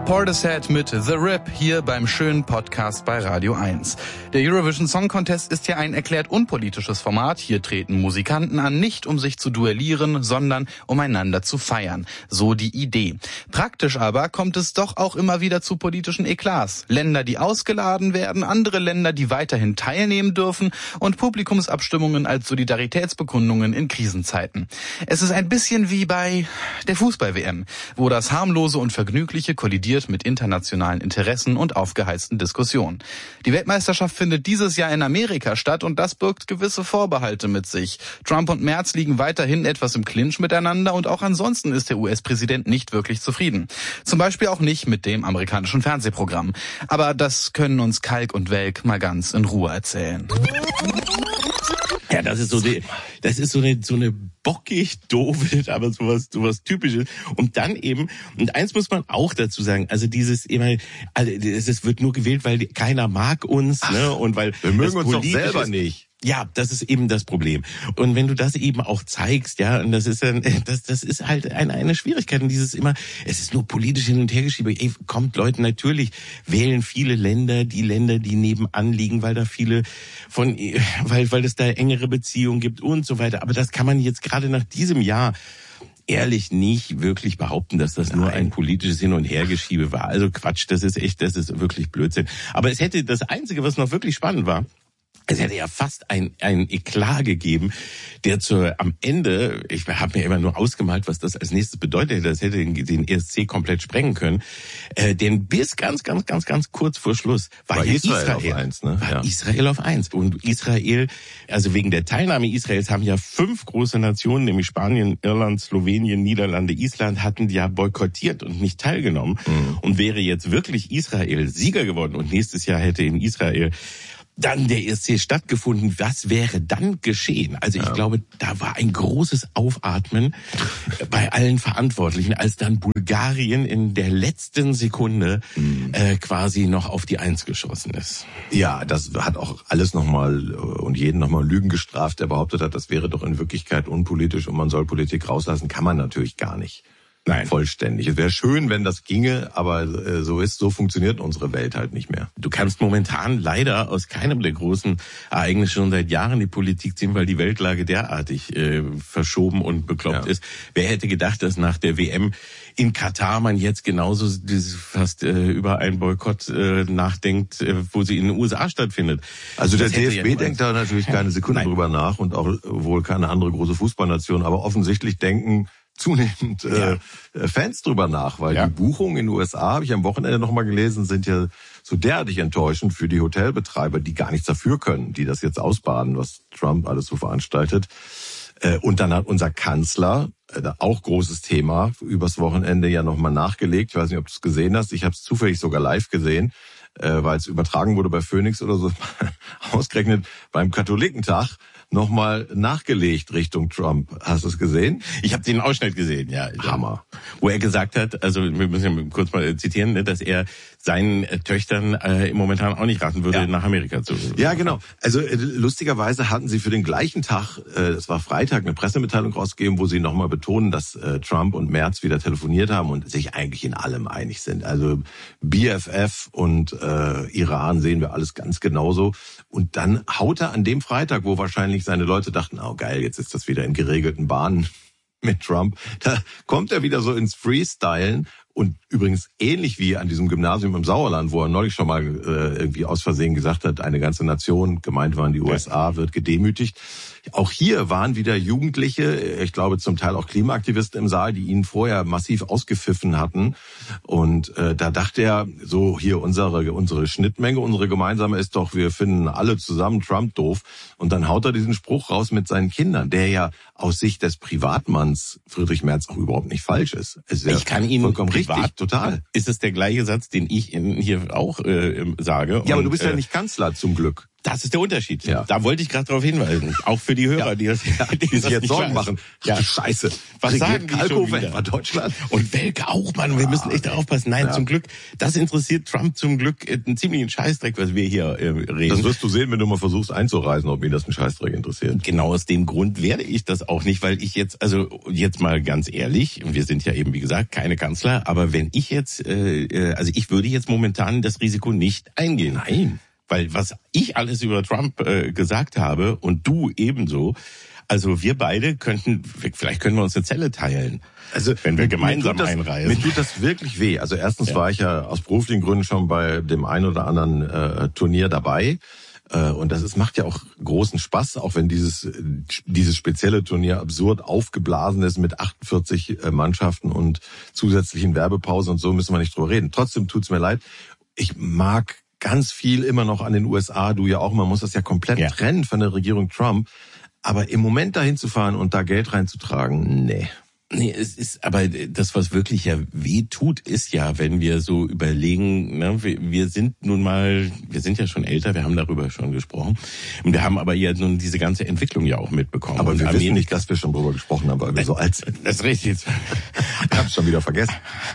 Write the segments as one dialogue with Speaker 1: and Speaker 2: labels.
Speaker 1: Portishead mit The Rip hier beim schönen Podcast bei Radio 1. Der Eurovision Song Contest ist ja ein erklärt unpolitisches Format. Hier treten Musikanten an, nicht um sich zu duellieren, sondern um einander zu feiern. So die Idee. Praktisch aber kommt es doch auch immer wieder zu politischen Eklats. Länder, die ausgeladen werden, andere Länder, die weiterhin teilnehmen dürfen und Publikumsabstimmungen als Solidaritätsbekundungen in Krisenzeiten. Es ist ein bisschen wie bei der Fußball-WM, wo das Harmlose und Vergnügliche kollidiert mit internationalen Interessen und aufgeheizten Diskussionen. Die Weltmeisterschaft findet dieses Jahr in Amerika statt und das birgt gewisse Vorbehalte mit sich. Trump und Merz liegen weiterhin etwas im Clinch miteinander und auch ansonsten ist der US-Präsident nicht wirklich zufrieden. Zum Beispiel auch nicht mit dem amerikanischen Fernsehprogramm. Aber das können uns Kalk und Welk mal ganz in Ruhe erzählen.
Speaker 2: Ja, das ist so eine bockig doofe, aber sowas Typisches. Und dann eben, und eins muss man auch dazu sagen, also es wird nur gewählt, weil keiner mag uns, ne, und weil
Speaker 3: wir mögen uns doch selber nicht.
Speaker 2: Ja, das ist eben das Problem. Und wenn du das eben auch zeigst, ja, und das ist halt eine Schwierigkeit. Und es ist nur politisch hin und her geschieben. Ey, kommt Leute, natürlich wählen viele Länder, die nebenan liegen, weil es da engere Beziehungen gibt und so weiter. Aber das kann man jetzt gerade nach diesem Jahr ehrlich nicht wirklich behaupten, dass das nur ein politisches Hin- und Hergeschiebe war. Also Quatsch, das ist wirklich Blödsinn. Aber das Einzige, was noch wirklich spannend war, es hätte ja fast ein Eklat gegeben, der am Ende, ich habe mir immer nur ausgemalt, was das als nächstes bedeutet, das hätte den ESC komplett sprengen können, denn bis ganz kurz vor Schluss war Israel auf 1, ne? Israel auf 1. Und Israel, also wegen der Teilnahme Israels haben ja 5 große Nationen, nämlich Spanien, Irland, Slowenien, Niederlande, Island, hatten ja boykottiert und nicht teilgenommen. Und wäre jetzt wirklich Israel Sieger geworden und nächstes Jahr hätte in Israel dann der ESC stattgefunden, was wäre dann geschehen? Also ich glaube, da war ein großes Aufatmen bei allen Verantwortlichen, als dann Bulgarien in der letzten Sekunde quasi noch auf die 1 geschossen ist.
Speaker 3: Ja, das hat auch alles nochmal und jeden nochmal Lügen gestraft, der behauptet hat, das wäre doch in Wirklichkeit unpolitisch und man soll Politik rauslassen. Kann man natürlich gar nicht. Nein. Vollständig. Es wäre schön, wenn das ginge, aber so funktioniert unsere Welt halt nicht mehr.
Speaker 2: Du kannst momentan leider aus keinem der großen Ereignisse schon seit Jahren die Politik ziehen, weil die Weltlage derartig verschoben und bekloppt ist. Wer hätte gedacht, dass nach der WM in Katar man jetzt genauso fast über einen Boykott nachdenkt, wo sie in den USA stattfindet.
Speaker 3: Also der DFB denkt da natürlich keine Sekunde drüber nach und auch wohl keine andere große Fußballnation, aber offensichtlich denken zunehmend Fans drüber nach, weil die Buchungen in den USA, habe ich am Wochenende nochmal gelesen, sind ja so derartig enttäuschend für die Hotelbetreiber, die gar nichts dafür können, die das jetzt ausbaden, was Trump alles so veranstaltet. Und dann hat unser Kanzler, auch großes Thema, übers Wochenende ja nochmal nachgelegt. Ich weiß nicht, ob du es gesehen hast. Ich habe es zufällig sogar live gesehen, weil es übertragen wurde bei Phoenix oder so, ausgerechnet beim Katholikentag nochmal nachgelegt Richtung Trump. Hast du es gesehen?
Speaker 2: Ich habe den Ausschnitt gesehen, ja.
Speaker 3: Hammer.
Speaker 2: Wo er gesagt hat, also wir müssen ja kurz mal zitieren, ne, dass er seinen Töchtern momentan auch nicht raten würde, nach Amerika zu fahren.
Speaker 3: Ja, genau. Also lustigerweise hatten sie für den gleichen Tag, das war Freitag, eine Pressemitteilung rausgegeben, wo sie nochmal betonen, dass Trump und Merz wieder telefoniert haben und sich eigentlich in allem einig sind. Also BFF und Iran sehen wir alles ganz genauso. Und dann haut er an dem Freitag, wo wahrscheinlich seine Leute dachten, oh geil, jetzt ist das wieder in geregelten Bahnen mit Trump. Da kommt er wieder so ins Freestylen und übrigens ähnlich wie an diesem Gymnasium im Sauerland, wo er neulich schon mal irgendwie aus Versehen gesagt hat, eine ganze Nation, gemeint waren die USA, wird gedemütigt. Auch hier waren wieder Jugendliche, ich glaube zum Teil auch Klimaaktivisten im Saal, die ihn vorher massiv ausgepfiffen hatten. Und da dachte er, so hier unsere Schnittmenge, unsere gemeinsame ist doch, wir finden alle zusammen Trump doof. Und dann haut er diesen Spruch raus mit seinen Kindern, der ja aus Sicht des Privatmanns Friedrich Merz auch überhaupt nicht falsch ist.
Speaker 2: Ich kann ihn
Speaker 3: vollkommen richtig, total.
Speaker 2: Ist es der gleiche Satz, den ich hier auch sage?
Speaker 3: Ja, aber du bist ja nicht Kanzler, zum Glück.
Speaker 2: Das ist der Unterschied.
Speaker 3: Ja.
Speaker 2: Da wollte ich gerade darauf hinweisen. Auch für die Hörer, die sich
Speaker 3: jetzt Sorgen machen.
Speaker 2: Ja.
Speaker 3: Ach, Scheiße.
Speaker 2: Was sagen die schon wieder?
Speaker 3: Etwa Deutschland?
Speaker 2: Und Welke auch, Mann. Wir müssen echt aufpassen. Nein, zum Glück, das interessiert Trump zum Glück einen ziemlichen Scheißdreck, was wir hier reden.
Speaker 3: Das wirst du sehen, wenn du mal versuchst einzureisen, ob ihn das ein Scheißdreck interessiert.
Speaker 2: Genau aus dem Grund werde ich das auch nicht, weil ich jetzt mal ganz ehrlich, wir sind ja eben, wie gesagt, keine Kanzler, aber wenn ich jetzt, ich würde jetzt momentan das Risiko nicht eingehen.
Speaker 3: Nein.
Speaker 2: Weil was ich alles über Trump gesagt habe und du ebenso, also wir beide vielleicht können wir uns eine Zelle teilen.
Speaker 3: Also
Speaker 2: wenn wir gemeinsam einreisen.
Speaker 3: Mir tut das wirklich weh. Also erstens war ich ja aus beruflichen Gründen schon bei dem einen oder anderen Turnier dabei. Und macht ja auch großen Spaß, auch wenn dieses spezielle Turnier absurd aufgeblasen ist mit 48 Mannschaften und zusätzlichen Werbepausen und so, müssen wir nicht drüber reden. Trotzdem tut's mir leid. Ich mag ganz viel immer noch an den USA, du ja auch, man muss das ja komplett trennen von der Regierung Trump. Aber im Moment dahin zu fahren und da Geld reinzutragen, nee.
Speaker 2: Nee, es ist, aber das, was wirklich ja weh tut, ist ja, wenn wir so überlegen, ne, wir sind ja schon älter, wir haben darüber schon gesprochen. Und wir haben aber ja nun diese ganze Entwicklung ja auch mitbekommen.
Speaker 3: Aber wir wissen nicht, dass wir schon drüber gesprochen haben, weil wir so alt sind.
Speaker 2: Das ist richtig.
Speaker 3: Ich hab's schon wieder vergessen.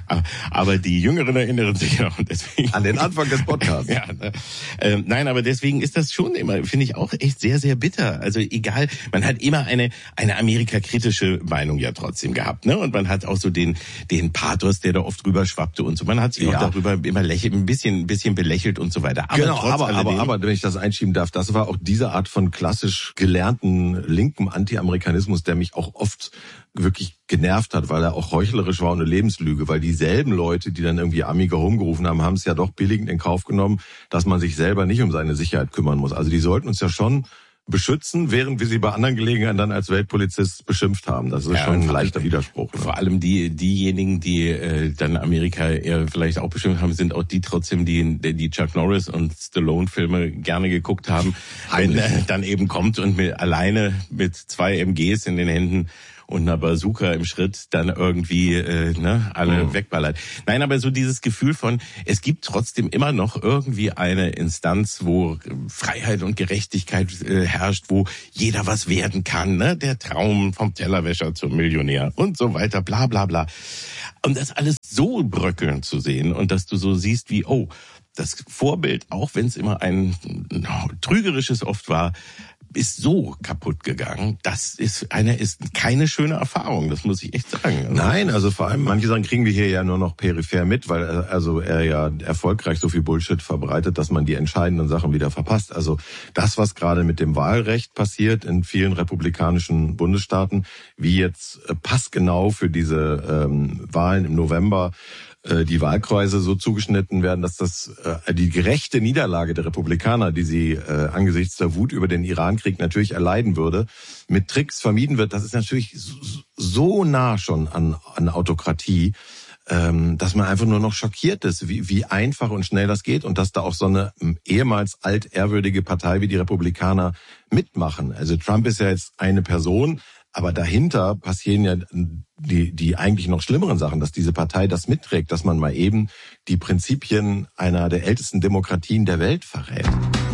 Speaker 2: Aber die Jüngeren erinnern sich noch. Und deswegen
Speaker 3: an den Anfang des Podcasts.
Speaker 2: Ja, nein, aber deswegen ist das schon immer, finde ich auch echt sehr, sehr bitter. Also egal, man hat immer eine Amerika-kritische Meinung ja trotzdem gehabt. Ne? Und man hat auch so den Pathos, der da oft drüber schwappte und so. Man hat sich auch darüber immer ein bisschen belächelt und so weiter. Aber
Speaker 3: genau, aber wenn ich das einschieben darf, das war auch diese Art von klassisch gelernten linken Anti-Amerikanismus, der mich auch oft wirklich genervt hat, weil er auch heuchlerisch war und eine Lebenslüge, weil dieselben Leute, die dann irgendwie Amiga Home gerufen haben, haben es ja doch billigend in Kauf genommen, dass man sich selber nicht um seine Sicherheit kümmern muss. Also die sollten uns ja schon beschützen, während wir sie bei anderen Gelegenheiten dann als Weltpolizist beschimpft haben. Das ist schon ein leichter Widerspruch.
Speaker 2: Vor allem diejenigen, die dann Amerika eher vielleicht auch beschimpft haben, sind auch die trotzdem, die Chuck Norris und Stallone-Filme gerne geguckt haben, wenn er dann eben kommt und alleine mit 2 MGs in den Händen und einer Bazooka im Schritt dann irgendwie alle wegballert. Nein, aber so dieses Gefühl von, es gibt trotzdem immer noch irgendwie eine Instanz, wo Freiheit und Gerechtigkeit herrscht, wo jeder was werden kann, ne? Der Traum vom Tellerwäscher zum Millionär und so weiter, bla bla bla. Und das alles so bröckeln zu sehen und dass du so siehst wie, das Vorbild, auch wenn es immer ein trügerisches oft war, ist so kaputt gegangen. Das ist keine schöne Erfahrung, das muss ich echt sagen.
Speaker 3: Nein, also vor allem, manche Sachen kriegen wir hier ja nur noch peripher mit, weil er ja erfolgreich so viel Bullshit verbreitet, dass man die entscheidenden Sachen wieder verpasst. Also das, was gerade mit dem Wahlrecht passiert in vielen republikanischen Bundesstaaten, wie jetzt passgenau für diese Wahlen im November die Wahlkreise so zugeschnitten werden, dass das die gerechte Niederlage der Republikaner, die sie angesichts der Wut über den Irankrieg natürlich erleiden würde, mit Tricks vermieden wird. Das ist natürlich so nah schon an Autokratie, dass man einfach nur noch schockiert ist, wie einfach und schnell das geht und dass da auch so eine ehemals altehrwürdige Partei wie die Republikaner mitmachen. Also Trump ist ja jetzt eine Person, aber dahinter passieren ja die eigentlich noch schlimmeren Sachen, dass diese Partei das mitträgt, dass man mal eben die Prinzipien einer der ältesten Demokratien der Welt verrät.